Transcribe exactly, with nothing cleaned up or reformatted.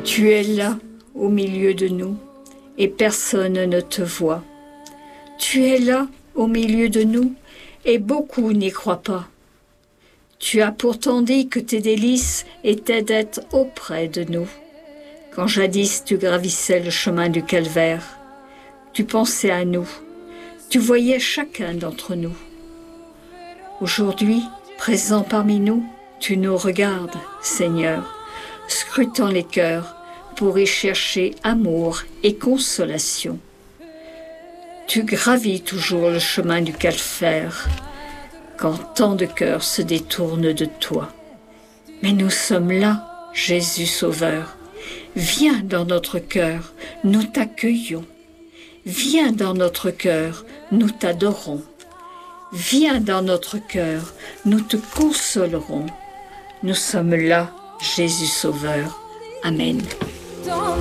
Tu es là, au milieu de nous, et personne ne te voit. Tu es là, au milieu de nous, et beaucoup n'y croient pas. Tu as pourtant dit que tes délices étaient d'être auprès de nous. Quand jadis tu gravissais le chemin du calvaire, tu pensais à nous, tu voyais chacun d'entre nous. Aujourd'hui, présent parmi nous, tu nous regardes, Seigneur, scrutant les cœurs pour y chercher amour et consolation. Tu gravis toujours le chemin du calvaire, quand tant de cœurs se détournent de toi. Mais nous sommes là, Jésus Sauveur. Viens dans notre cœur, nous t'accueillons. Viens dans notre cœur, nous t'adorons. Viens dans notre cœur, nous te consolerons. Nous sommes là, Jésus Sauveur. Amen.